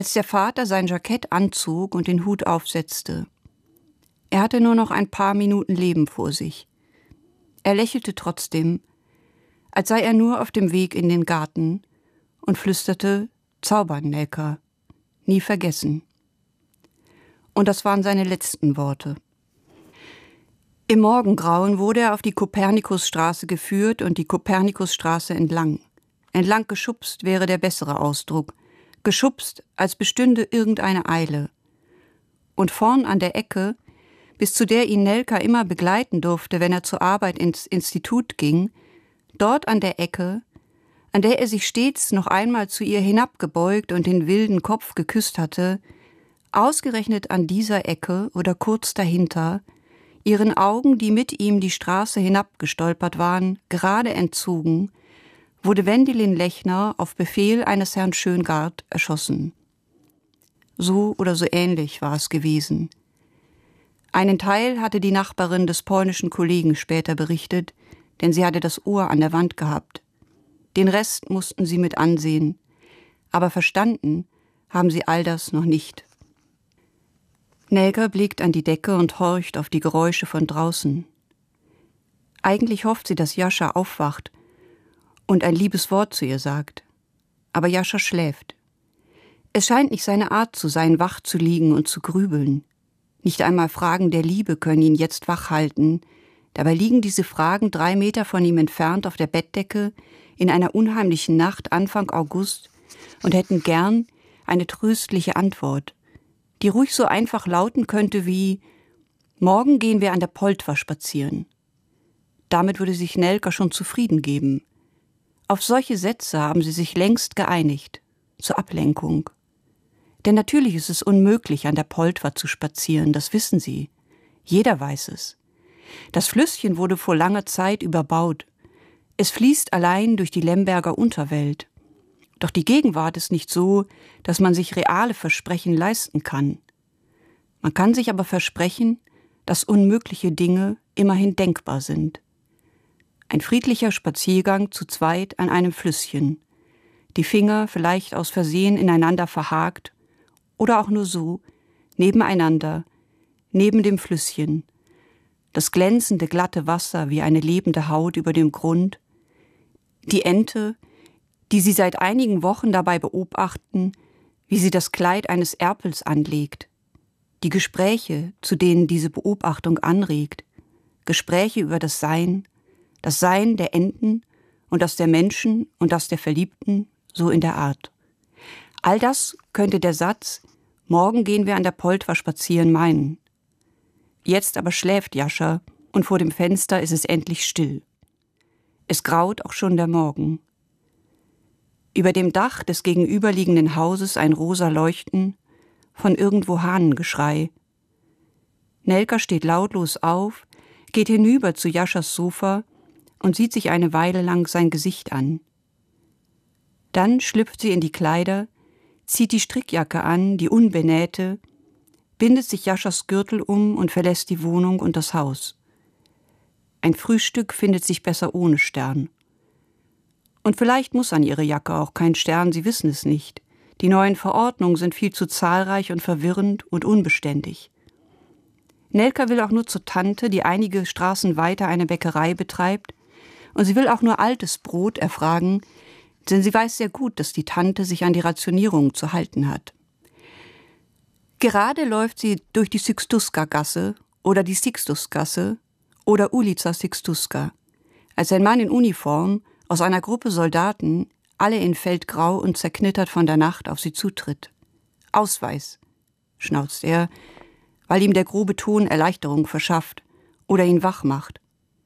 Als der Vater sein Jackett anzog und den Hut aufsetzte. Er hatte nur noch ein paar Minuten Leben vor sich. Er lächelte trotzdem, als sei er nur auf dem Weg in den Garten und flüsterte: Zaubern, Nelka, nie vergessen. Und das waren seine letzten Worte. Im Morgengrauen wurde er auf die Kopernikusstraße geführt und die Kopernikusstraße entlang. Entlang geschubst wäre der bessere Ausdruck. Geschubst, als bestünde irgendeine Eile. Und vorn an der Ecke, bis zu der ihn Nelka immer begleiten durfte, wenn er zur Arbeit ins Institut ging, dort an der Ecke, an der er sich stets noch einmal zu ihr hinabgebeugt und den wilden Kopf geküsst hatte, ausgerechnet an dieser Ecke oder kurz dahinter, ihren Augen, die mit ihm die Straße hinabgestolpert waren, gerade entzogen, wurde Wendelin Lechner auf Befehl eines Herrn Schöngard erschossen. So oder so ähnlich war es gewesen. Einen Teil hatte die Nachbarin des polnischen Kollegen später berichtet, denn sie hatte das Ohr an der Wand gehabt. Den Rest mussten sie mit ansehen, aber verstanden haben sie all das noch nicht. Nelka blickt an die Decke und horcht auf die Geräusche von draußen. Eigentlich hofft sie, dass Jascha aufwacht und ein liebes Wort zu ihr sagt. Aber Jascha schläft. Es scheint nicht seine Art zu sein, wach zu liegen und zu grübeln. Nicht einmal Fragen der Liebe können ihn jetzt wach halten. Dabei liegen diese Fragen 3 Meter von ihm entfernt auf der Bettdecke in einer unheimlichen Nacht Anfang August und hätten gern eine tröstliche Antwort, die ruhig so einfach lauten könnte wie: Morgen gehen wir an der Poltwa spazieren. Damit würde sich Nelka schon zufrieden geben. Auf solche Sätze haben sie sich längst geeinigt, zur Ablenkung. Denn natürlich ist es unmöglich, an der Poltwa zu spazieren, das wissen sie. Jeder weiß es. Das Flüsschen wurde vor langer Zeit überbaut. Es fließt allein durch die Lemberger Unterwelt. Doch die Gegenwart ist nicht so, dass man sich reale Versprechen leisten kann. Man kann sich aber versprechen, dass unmögliche Dinge immerhin denkbar sind. Ein friedlicher Spaziergang zu zweit an einem Flüsschen. Die Finger vielleicht aus Versehen ineinander verhakt oder auch nur so, nebeneinander, neben dem Flüsschen. Das glänzende, glatte Wasser wie eine lebende Haut über dem Grund. Die Ente, die sie seit einigen Wochen dabei beobachten, wie sie das Kleid eines Erpels anlegt. Die Gespräche, zu denen diese Beobachtung anregt. Gespräche über das Sein der Enten und das der Menschen und das der Verliebten, so in der Art. All das könnte der Satz »Morgen gehen wir an der Poltwa spazieren« meinen. Jetzt aber schläft Jascha und vor dem Fenster ist es endlich still. Es graut auch schon der Morgen. Über dem Dach des gegenüberliegenden Hauses ein rosa Leuchten, von irgendwo Hahnengeschrei. Nelka steht lautlos auf, geht hinüber zu Jaschas Sofa und sieht sich eine Weile lang sein Gesicht an. Dann schlüpft sie in die Kleider, zieht die Strickjacke an, die unbenähte, bindet sich Jaschas Gürtel um und verlässt die Wohnung und das Haus. Ein Frühstück findet sich besser ohne Stern. Und vielleicht muss an ihre Jacke auch kein Stern, sie wissen es nicht. Die neuen Verordnungen sind viel zu zahlreich und verwirrend und unbeständig. Nelka will auch nur zur Tante, die einige Straßen weiter eine Bäckerei betreibt, und sie will auch nur altes Brot erfragen, denn sie weiß sehr gut, dass die Tante sich an die Rationierung zu halten hat. Gerade läuft sie durch die Sixtuska-Gasse oder die Sixtusgasse oder Ulica Sixtuska, als ein Mann in Uniform aus einer Gruppe Soldaten, alle in Feldgrau und zerknittert von der Nacht, auf sie zutritt. »Ausweis«, schnauzt er, weil ihm der grobe Ton Erleichterung verschafft oder ihn wach macht.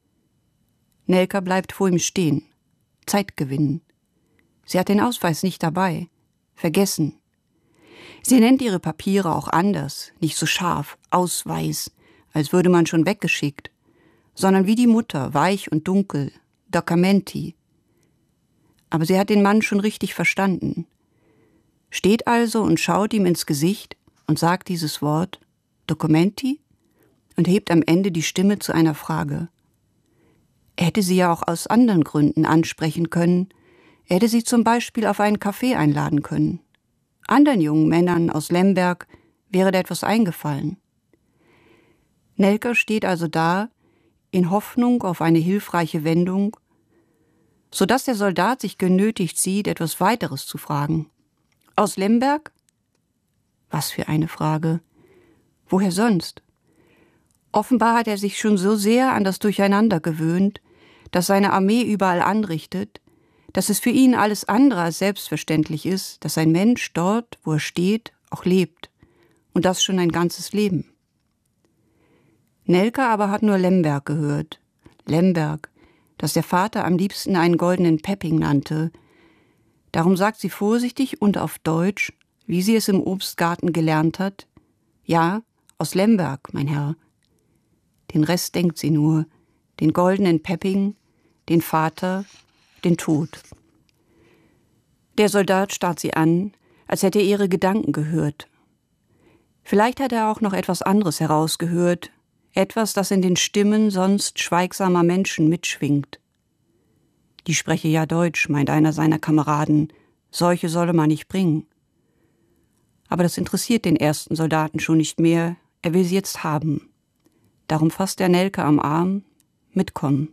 Nelka bleibt vor ihm stehen. Zeit gewinnen. Sie hat den Ausweis nicht dabei. Vergessen. Sie nennt ihre Papiere auch anders, nicht so scharf, Ausweis, als würde man schon weggeschickt, sondern wie die Mutter, weich und dunkel, Documenti. Aber sie hat den Mann schon richtig verstanden. Steht also und schaut ihm ins Gesicht und sagt dieses Wort, Documenti, und hebt am Ende die Stimme zu einer Frage. Er hätte sie ja auch aus anderen Gründen ansprechen können. Er hätte sie zum Beispiel auf einen Kaffee einladen können. Anderen jungen Männern aus Lemberg wäre da etwas eingefallen. Nelker steht also da, in Hoffnung auf eine hilfreiche Wendung, sodass der Soldat sich genötigt sieht, etwas weiteres zu fragen. Aus Lemberg? Was für eine Frage. Woher sonst? Offenbar hat er sich schon so sehr an das Durcheinander gewöhnt, das seine Armee überall anrichtet, dass es für ihn alles andere als selbstverständlich ist, dass ein Mensch dort, wo er steht, auch lebt. Und das schon ein ganzes Leben. Nelker aber hat nur Lemberg gehört. Lemberg, das der Vater am liebsten einen goldenen Pepping nannte. Darum sagt sie vorsichtig und auf Deutsch, wie sie es im Obstgarten gelernt hat, ja, aus Lemberg, mein Herr. Den Rest denkt sie nur, den goldenen Pepping, den Vater, den Tod. Der Soldat starrt sie an, als hätte er ihre Gedanken gehört. Vielleicht hat er auch noch etwas anderes herausgehört, etwas, das in den Stimmen sonst schweigsamer Menschen mitschwingt. Die spreche ja Deutsch, meint einer seiner Kameraden, solche solle man nicht bringen. Aber das interessiert den ersten Soldaten schon nicht mehr, er will sie jetzt haben. Darum fasst er Nelke am Arm, mitkommen.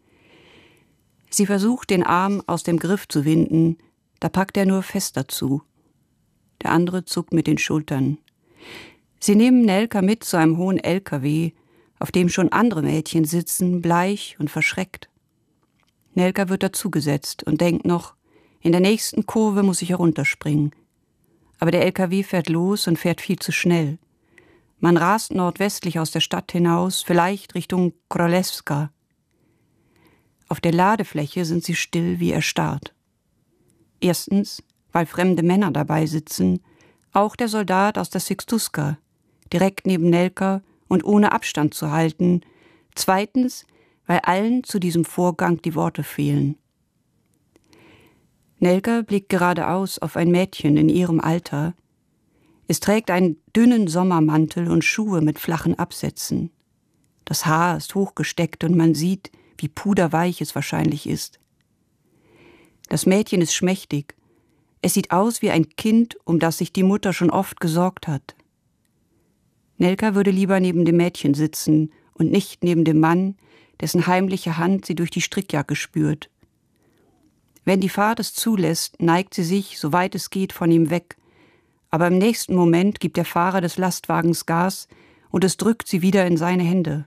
Sie versucht, den Arm aus dem Griff zu winden, da packt er nur fester zu. Der andere zuckt mit den Schultern. Sie nehmen Nelka mit zu einem hohen LKW, auf dem schon andere Mädchen sitzen, bleich und verschreckt. Nelka wird dazugesetzt und denkt noch, in der nächsten Kurve muss ich herunterspringen. Aber der LKW fährt los und fährt viel zu schnell. Man rast nordwestlich aus der Stadt hinaus, vielleicht Richtung Krolewska. Auf der Ladefläche sind sie still wie erstarrt. Erstens, weil fremde Männer dabei sitzen, auch der Soldat aus der Sixtuska, direkt neben Nelka und ohne Abstand zu halten. Zweitens, weil allen zu diesem Vorgang die Worte fehlen. Nelka blickt geradeaus auf ein Mädchen in ihrem Alter. Es trägt einen dünnen Sommermantel und Schuhe mit flachen Absätzen. Das Haar ist hochgesteckt und man sieht, wie puderweich es wahrscheinlich ist. Das Mädchen ist schmächtig. Es sieht aus wie ein Kind, um das sich die Mutter schon oft gesorgt hat. Nelka würde lieber neben dem Mädchen sitzen und nicht neben dem Mann, dessen heimliche Hand sie durch die Strickjacke spürt. Wenn die Fahrt es zulässt, neigt sie sich, soweit es geht, von ihm weg. Aber im nächsten Moment gibt der Fahrer des Lastwagens Gas und es drückt sie wieder in seine Hände.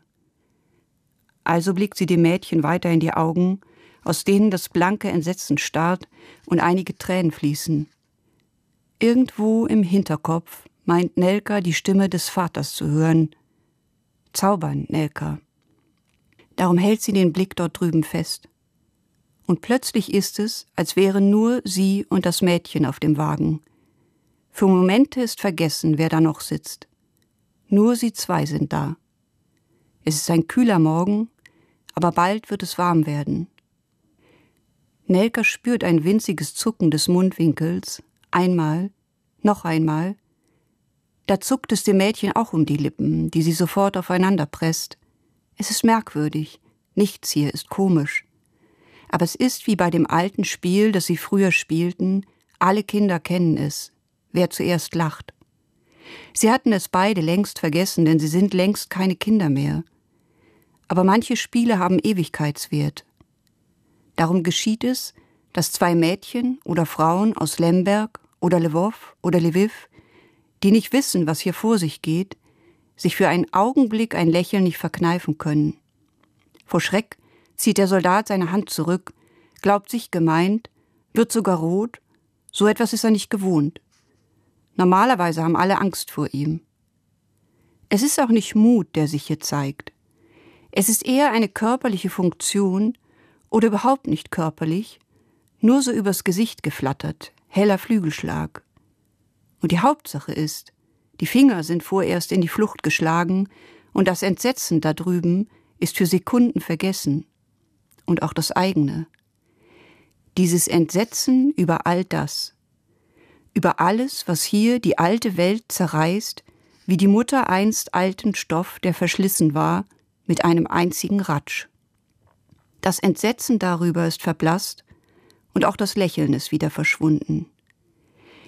Also blickt sie dem Mädchen weiter in die Augen, aus denen das blanke Entsetzen starrt und einige Tränen fließen. Irgendwo im Hinterkopf meint Nelka, die Stimme des Vaters zu hören. Zaubern, Nelka. Darum hält sie den Blick dort drüben fest. Und plötzlich ist es, als wären nur sie und das Mädchen auf dem Wagen. Für Momente ist vergessen, wer da noch sitzt. Nur sie zwei sind da. Es ist ein kühler Morgen, aber bald wird es warm werden. Nelka spürt ein winziges Zucken des Mundwinkels, einmal, noch einmal. Da zuckt es dem Mädchen auch um die Lippen, die sie sofort aufeinander presst. Es ist merkwürdig, nichts hier ist komisch. Aber es ist wie bei dem alten Spiel, das sie früher spielten, alle Kinder kennen es, wer zuerst lacht. Sie hatten es beide längst vergessen, denn sie sind längst keine Kinder mehr. Aber manche Spiele haben Ewigkeitswert. Darum geschieht es, dass zwei Mädchen oder Frauen aus Lemberg oder Lwow oder Lwiw, die nicht wissen, was hier vor sich geht, sich für einen Augenblick ein Lächeln nicht verkneifen können. Vor Schreck zieht der Soldat seine Hand zurück, glaubt sich gemeint, wird sogar rot, so etwas ist er nicht gewohnt. Normalerweise haben alle Angst vor ihm. Es ist auch nicht Mut, der sich hier zeigt. Es ist eher eine körperliche Funktion oder überhaupt nicht körperlich, nur so übers Gesicht geflattert, heller Flügelschlag. Und die Hauptsache ist, die Finger sind vorerst in die Flucht geschlagen und das Entsetzen da drüben ist für Sekunden vergessen. Und auch das eigene. Dieses Entsetzen über all das. Über alles, was hier die alte Welt zerreißt, wie die Mutter einst alten Stoff, der verschlissen war, mit einem einzigen Ratsch. Das Entsetzen darüber ist verblasst und auch das Lächeln ist wieder verschwunden.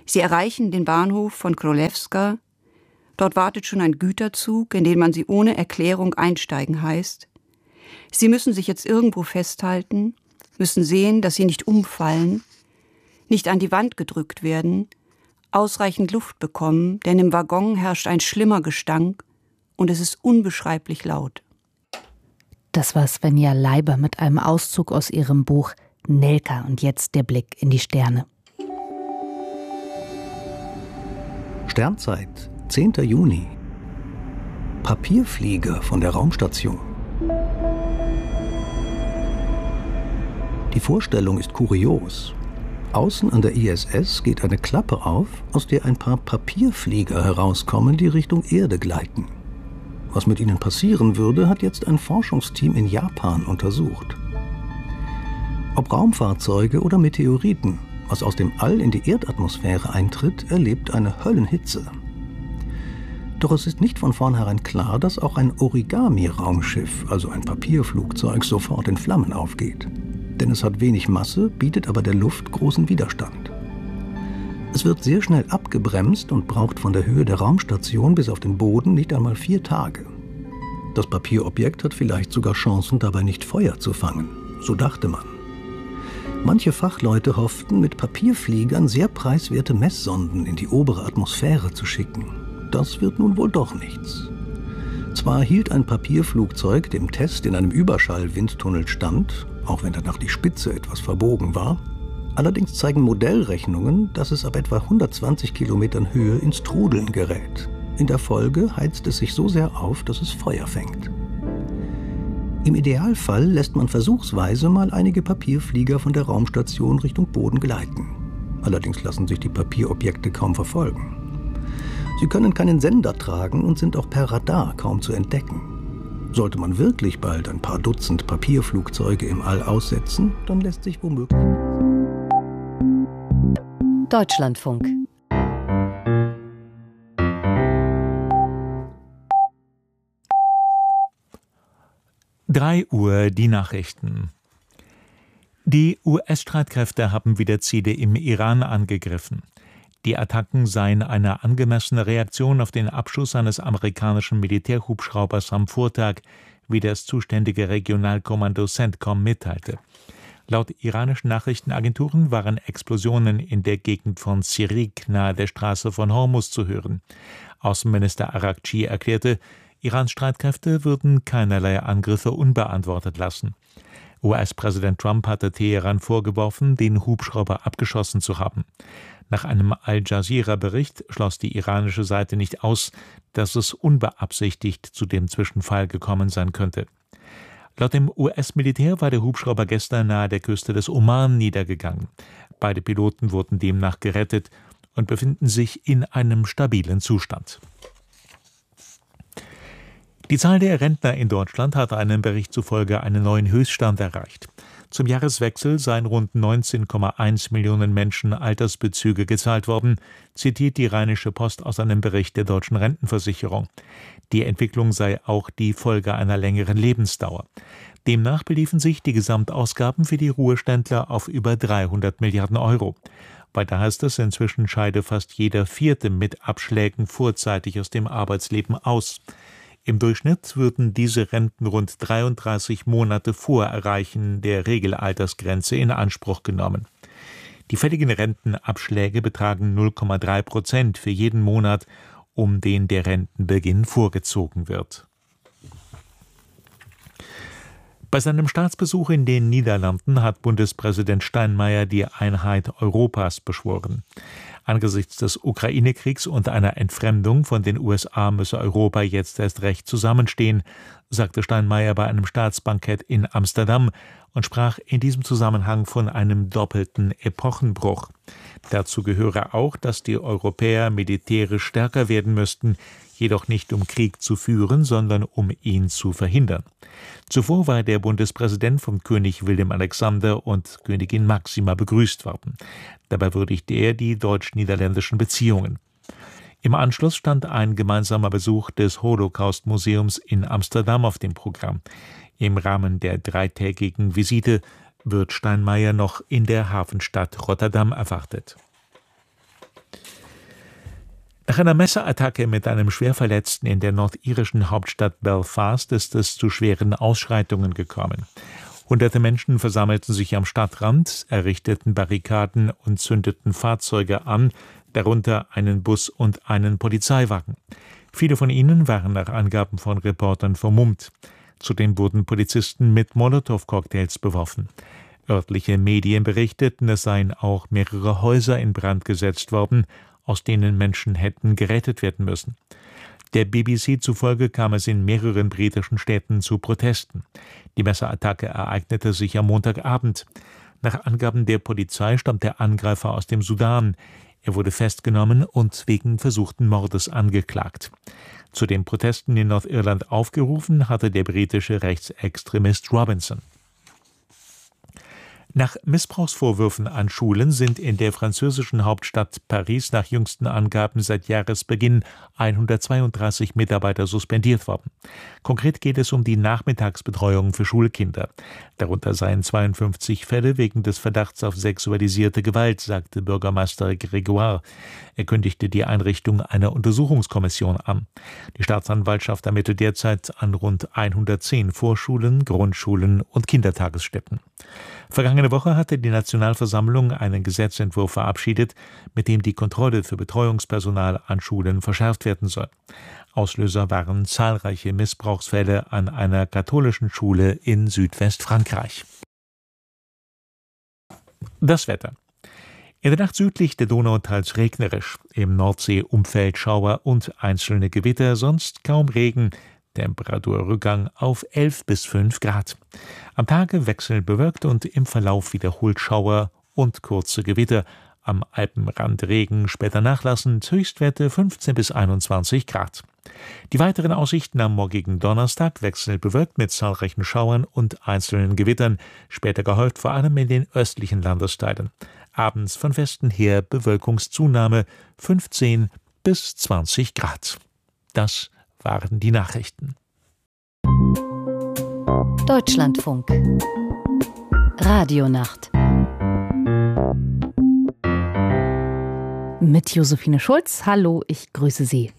Sie erreichen den Bahnhof von Królewska. Dort wartet schon ein Güterzug, in den man sie ohne Erklärung einsteigen heißt. Sie müssen sich jetzt irgendwo festhalten, müssen sehen, dass sie nicht umfallen, nicht an die Wand gedrückt werden, ausreichend Luft bekommen, denn im Waggon herrscht ein schlimmer Gestank und es ist unbeschreiblich laut. Das war Svenja Leiber mit einem Auszug aus ihrem Buch Nelka und jetzt der Blick in die Sterne. Sternzeit, 10. Juni. Papierflieger von der Raumstation. Die Vorstellung ist kurios. Außen an der ISS geht eine Klappe auf, aus der ein paar Papierflieger herauskommen, die Richtung Erde gleiten. Was mit ihnen passieren würde, hat jetzt ein Forschungsteam in Japan untersucht. Ob Raumfahrzeuge oder Meteoriten, was aus dem All in die Erdatmosphäre eintritt, erlebt eine Höllenhitze. Doch es ist nicht von vornherein klar, dass auch ein Origami-Raumschiff, also ein Papierflugzeug, sofort in Flammen aufgeht. Denn es hat wenig Masse, bietet aber der Luft großen Widerstand. Es wird sehr schnell abgebremst und braucht von der Höhe der Raumstation bis auf den Boden nicht einmal 4 Tage. Das Papierobjekt hat vielleicht sogar Chancen, dabei nicht Feuer zu fangen. So dachte man. Manche Fachleute hofften, mit Papierfliegern sehr preiswerte Messsonden in die obere Atmosphäre zu schicken. Das wird nun wohl doch nichts. Zwar hielt ein Papierflugzeug dem Test in einem Überschall-Windtunnel stand, auch wenn danach die Spitze etwas verbogen war. Allerdings zeigen Modellrechnungen, dass es ab etwa 120 Kilometern Höhe ins Trudeln gerät. In der Folge heizt es sich so sehr auf, dass es Feuer fängt. Im Idealfall lässt man versuchsweise mal einige Papierflieger von der Raumstation Richtung Boden gleiten. Allerdings lassen sich die Papierobjekte kaum verfolgen. Sie können keinen Sender tragen und sind auch per Radar kaum zu entdecken. Sollte man wirklich bald ein paar Dutzend Papierflugzeuge im All aussetzen, dann lässt sich womöglich... Deutschlandfunk. Uhr die Nachrichten. Die US-Streitkräfte haben wieder Ziele im Iran angegriffen. Die Attacken seien eine angemessene Reaktion auf den Abschuss eines amerikanischen Militärhubschraubers am Vortag, wie das zuständige Regionalkommando CENTCOM mitteilte. Laut iranischen Nachrichtenagenturen waren Explosionen in der Gegend von Sirik nahe der Straße von Hormuz zu hören. Außenminister Araghchi erklärte, Irans Streitkräfte würden keinerlei Angriffe unbeantwortet lassen. US-Präsident Trump hatte Teheran vorgeworfen, den Hubschrauber abgeschossen zu haben. Nach einem Al-Jazeera-Bericht schloss die iranische Seite nicht aus, dass es unbeabsichtigt zu dem Zwischenfall gekommen sein könnte. Laut dem US-Militär war der Hubschrauber gestern nahe der Küste des Oman niedergegangen. Beide Piloten wurden demnach gerettet und befinden sich in einem stabilen Zustand. Die Zahl der Rentner in Deutschland hat einem Bericht zufolge einen neuen Höchststand erreicht. Zum Jahreswechsel seien rund 19,1 Millionen Menschen Altersbezüge gezahlt worden, zitiert die Rheinische Post aus einem Bericht der Deutschen Rentenversicherung. Die Entwicklung sei auch die Folge einer längeren Lebensdauer. Demnach beliefen sich die Gesamtausgaben für die Ruheständler auf über 300 Milliarden Euro. Weiter heißt es, inzwischen scheide fast jeder Vierte mit Abschlägen vorzeitig aus dem Arbeitsleben aus. Im Durchschnitt würden diese Renten rund 33 Monate vor Erreichen der Regelaltersgrenze in Anspruch genommen. Die fälligen Rentenabschläge betragen 0,3% für jeden Monat, um den der Rentenbeginn vorgezogen wird. Bei seinem Staatsbesuch in den Niederlanden hat Bundespräsident Steinmeier die Einheit Europas beschworen. Angesichts des Ukraine-Kriegs und einer Entfremdung von den USA müsse Europa jetzt erst recht zusammenstehen, sagte Steinmeier bei einem Staatsbankett in Amsterdam und sprach in diesem Zusammenhang von einem doppelten Epochenbruch. Dazu gehöre auch, dass die Europäer militärisch stärker werden müssten, jedoch nicht um Krieg zu führen, sondern um ihn zu verhindern. Zuvor war der Bundespräsident von König Wilhelm Alexander und Königin Máxima begrüßt worden. Dabei würdigte er die deutsch-niederländischen Beziehungen. Im Anschluss stand ein gemeinsamer Besuch des Holocaust-Museums in Amsterdam auf dem Programm. Im Rahmen der 3-tägigen Visite wird Steinmeier noch in der Hafenstadt Rotterdam erwartet. Nach einer Messerattacke mit einem Schwerverletzten in der nordirischen Hauptstadt Belfast ist es zu schweren Ausschreitungen gekommen. Hunderte Menschen versammelten sich am Stadtrand, errichteten Barrikaden und zündeten Fahrzeuge an, darunter einen Bus und einen Polizeiwagen. Viele von ihnen waren nach Angaben von Reportern vermummt. Zudem wurden Polizisten mit Molotow-Cocktails beworfen. Örtliche Medien berichteten, es seien auch mehrere Häuser in Brand gesetzt worden, aus denen Menschen hätten gerettet werden müssen. Der BBC zufolge kam es in mehreren britischen Städten zu Protesten. Die Messerattacke ereignete sich am Montagabend. Nach Angaben der Polizei stammt der Angreifer aus dem Sudan. Er wurde festgenommen und wegen versuchten Mordes angeklagt. Zu den Protesten in Nordirland aufgerufen hatte der britische Rechtsextremist Robinson. Nach Missbrauchsvorwürfen an Schulen sind in der französischen Hauptstadt Paris nach jüngsten Angaben seit Jahresbeginn 132 Mitarbeiter suspendiert worden. Konkret geht es um die Nachmittagsbetreuung für Schulkinder. Darunter seien 52 Fälle wegen des Verdachts auf sexualisierte Gewalt, sagte Bürgermeister Grégoire. Er kündigte die Einrichtung einer Untersuchungskommission an. Die Staatsanwaltschaft ermittelt derzeit an rund 110 Vorschulen, Grundschulen und Kindertagesstätten. Vergangene Woche hatte die Nationalversammlung einen Gesetzentwurf verabschiedet, mit dem die Kontrolle für Betreuungspersonal an Schulen verschärft werden soll. Auslöser waren zahlreiche Missbrauchsfälle an einer katholischen Schule in Südwestfrankreich. Das Wetter. In der Nacht südlich der Donau teils regnerisch, im Nordseeumfeld Schauer und einzelne Gewitter, sonst kaum Regen. Temperaturrückgang auf 11 bis 5 Grad. Am Tage wechselnd bewölkt und im Verlauf wiederholt Schauer und kurze Gewitter. Am Alpenrand Regen, später nachlassend, Höchstwerte 15 bis 21 Grad. Die weiteren Aussichten am morgigen Donnerstag wechselnd bewölkt mit zahlreichen Schauern und einzelnen Gewittern, später gehäuft vor allem in den östlichen Landesteilen. Abends von Westen her Bewölkungszunahme 15 bis 20 Grad. Das waren die Nachrichten. Deutschlandfunk Radionacht mit Josephine Schulz. Hallo, ich grüße Sie.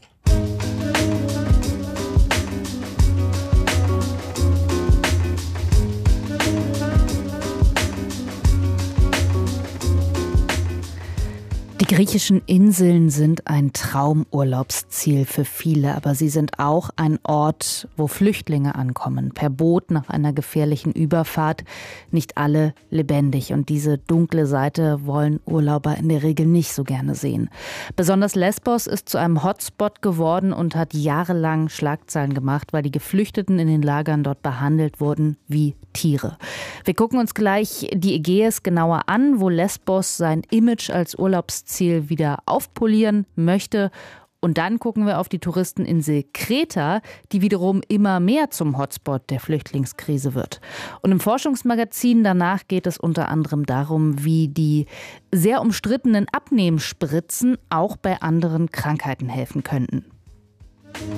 Die griechischen Inseln sind ein Traumurlaubsziel für viele, aber sie sind auch ein Ort, wo Flüchtlinge ankommen, per Boot nach einer gefährlichen Überfahrt, nicht alle lebendig. Und diese dunkle Seite wollen Urlauber in der Regel nicht so gerne sehen. Besonders Lesbos ist zu einem Hotspot geworden und hat jahrelang Schlagzeilen gemacht, weil die Geflüchteten in den Lagern dort behandelt wurden wie Tiere. Wir gucken uns gleich die Ägäis genauer an, wo Lesbos sein Image als Urlaubsziel wieder aufpolieren möchte. Und dann gucken wir auf die Touristeninsel Kreta, die wiederum immer mehr zum Hotspot der Flüchtlingskrise wird. Und im Forschungsmagazin danach geht es unter anderem darum, wie die sehr umstrittenen Abnehmspritzen auch bei anderen Krankheiten helfen könnten.